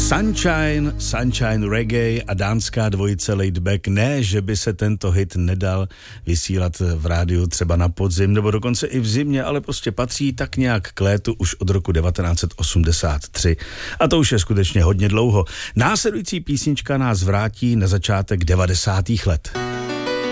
Sunshine Reggae a dánská dvojice Laidback. Ne, že by se tento hit nedal vysílat v rádiu třeba na podzim nebo dokonce i v zimě, ale prostě patří tak nějak k létu už od roku 1983. A to už je skutečně hodně dlouho. Následující písnička nás vrátí na začátek 90. let.